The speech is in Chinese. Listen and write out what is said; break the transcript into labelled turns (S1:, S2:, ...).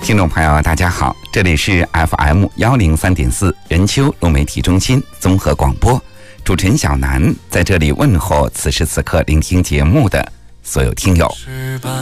S1: 听众朋友大家好，这里是 FM103.4 人丘路媒体中心综合广播，主持人小南在这里问候此时此刻聆听节目的所有听友。